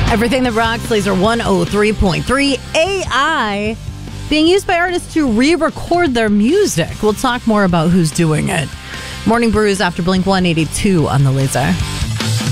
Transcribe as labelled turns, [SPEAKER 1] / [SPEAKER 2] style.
[SPEAKER 1] Everything that rocks, Laser 103.3. AI being used by artists to re-record their music. We'll talk more about who's doing it. Morning Brews after Blink 182 on the Laser.